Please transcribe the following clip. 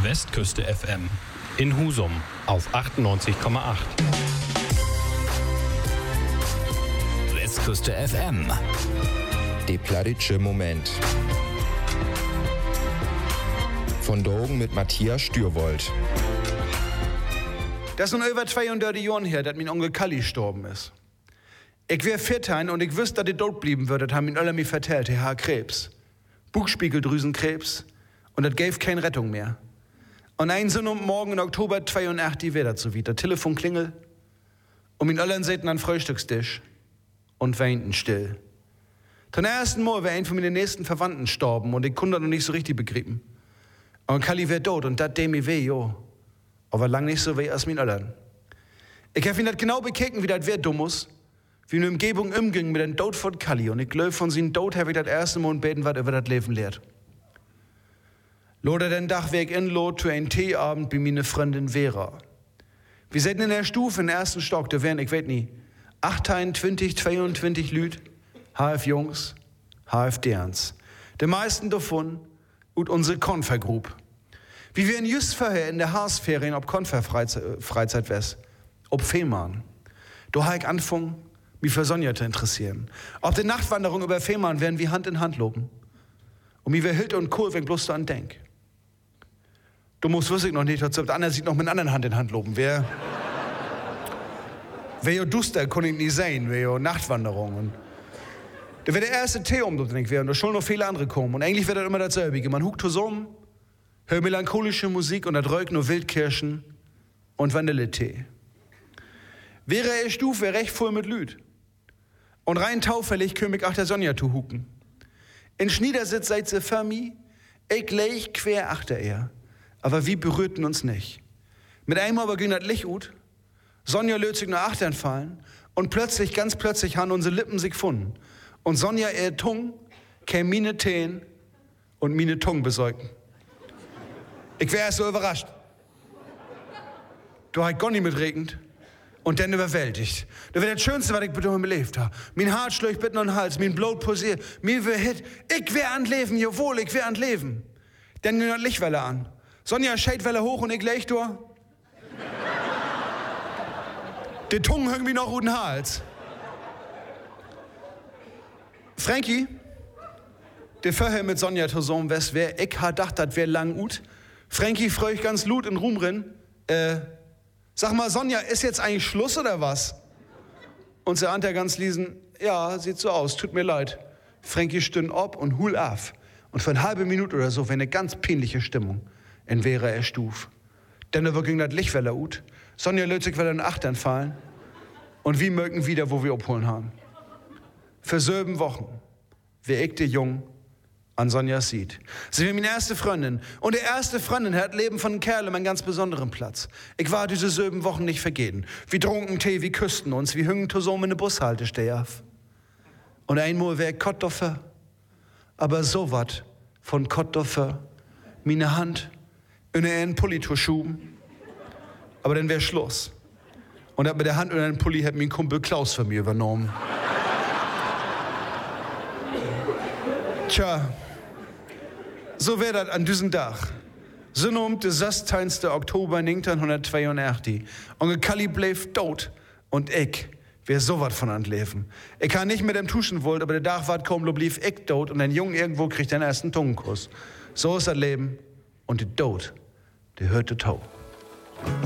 Westküste FM in Husum auf 98,8. Westküste FM. Der plattdeutsche Moment. Von Drogen mit Matthias Stürwold. Das ist nun über 32 Jahre her, dass mein Onkel Kalli gestorben ist. Ich wär 14 und ich wüsste, dass er tot blieben würde, haben ihn alle mir vertellt, er hat Krebs. Bugspiegeldrüsenkrebs. Und das gäbe keine Rettung mehr. Und einen Morgen im Oktober 82 wäre das so wieder. Telefon klingelt. Und ihn alle säten an Frühstückstisch. Und weinten still. Zum ersten Mal wäre ein von meinen nächsten Verwandten gestorben und ich konnte das noch nicht so richtig begriffen. Und Kalli wär tot und das dem mir weh, jo. Aber lang nicht so weh als mein Öllern. Ich hab ihn das genau bekeken, wie das wär dummus. Wie eine Umgebung umging mit dem Tod von Kalli. Und ich glaub, von seinem Tod hab ich das erste Mal beten, was über das Leben lehrt. Lode den Dach weg in Lot zu einem Teeabend bei meine Freundin Vera. Wir säten in der Stufe im ersten Stock, da wären, ich weiß nicht, 28, 22 Lüd, HF Jungs, HF Derns. Die meisten davon ut unsere Konfergruppe. Wie wir in just vorher in der Haasferien ob Konferfreizeit wes, ob Fehmarn. Da hab ich anfangen, mich für Sonja zu interessieren. Auf der Nachtwanderung über Fehmarn werden wir Hand in Hand loben. Und mir wär Hild und Kohl, wenn bloß du an denk. Du musst wüsste ich noch nicht, dazu, der andere sieht noch mit einer anderen Hand in Hand loben. Wer jo duster, kann ich nicht sehen, wer jo Nachtwanderung. Und da wäre der erste Tee den ich wäre, und da sollen noch viele andere kommen. Und eigentlich wäre das immer dasselbe. Man huckt zusammen, hört melancholische Musik und da rögt nur Wildkirschen und Vanilletee. Wäre er Stufe, wär recht voll mit Lüd. Und rein taufällig könnte ich auch der Sonja zu hucken. In Schniedersitz seid sie für mich, ich leg quer achter er. Aber wir berührten uns nicht. Mit einmal aber ging das Licht ut. Sonja löst sich nach achtern fallen. Und plötzlich, ganz plötzlich, haben unsere Lippen sich gefunden. Und Sonja, ihr Tung, käm meine Teen und meine Tung besäugten. Ich wär erst so überrascht. Du hast gar nicht mitregend. Und dann überwältigt. Das wär das Schönste, was ich bitte belebt habe. Mein Hart schlägt bitten und Hals, mein Blut posiert, mir wär hit. Ich wär an Leben, jawohl, ich wär an Leben. Dann ging das Lichtwelle an. Sonja Scheidwelle hoch und ich leg durch. Die Tung hängt mir noch guten Hals. Frankie, der vorher mit Sonja zusammen wes wär, ich ha dacht, das wär lang ut. Frankie freu ich ganz lut in Ruhm rin. Sag mal, Sonja, ist jetzt eigentlich Schluss oder was? Und sie antwortet ganz leisen, ja, sieht so aus, tut mir leid. Frankie stünn ob und hul af. Und für eine halbe Minute oder so wär eine ganz peinliche Stimmung. En wäre er stuf. Denn da ging das Lichtwelle ut. Sonja löst sich wieder in Achtern fallen. Und wir mögen wieder, wo wir abholen haben. Für 7 Wochen wär ich der Jung an Sonja sieht. Sie war meine erste Freundin. Und die erste Freundin hat Leben von einem Kerl einen ganz besonderen Platz. Ich war diese 7 Wochen nicht vergehen. Wir trunken Tee, wir küssten uns, wir hingen zusammen in eine Bushaltestelle auf. Und einmal wär ich Kottoffer. Aber so wat von Kottoffer. Meine Hand in einen Pulli zu schuben. Aber dann wär Schluss. Und mit der Hand in einen Pulli hat mein Kumpel Klaus von mir übernommen. Tja, so wär das an diesem Tag. So um den 16. Oktober 1982. Und Kalli bleef tot. Und ich wär so wat von an Leben. Ich kann nicht mit dem tuschen wollt, aber der Tag war kaum, blieb ich tot. Und ein Jung irgendwo kriegt den ersten Tungenkuss. So ist das Leben. Und der Tod, der hört der Tau.